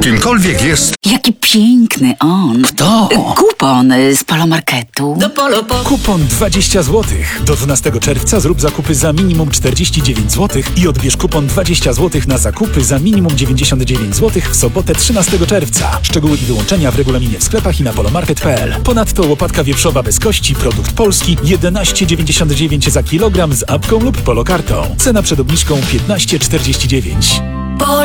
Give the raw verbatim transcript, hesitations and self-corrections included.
kimkolwiek jest... Jaki piękny on. Kto? Kupon z Polomarketu. Do Polo po... Kupon dwadzieścia złotych. Do dwunastego czerwca zrób zakupy za minimum czterdzieści dziewięć złotych i odbierz kupon dwadzieścia złotych na zakupy za minimum dziewięćdziesiąt dziewięć złotych w sobotę trzynastego czerwca. Szczegóły i wyłączenia w regulaminie w sklepach i na polomarket kropka p l. Ponadto łopatka wieprzowa bez kości, produkt polski, jedenaście dziewięćdziesiąt dziewięć za kilogram z apką lub polokartą. Cena przed obniżką piętnaście czterdzieści dziewięć.